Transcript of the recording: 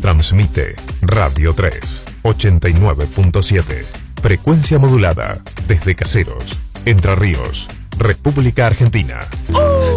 Transmite Radio 3, 89.7. Frecuencia modulada desde Caseros, Entre Ríos, República Argentina.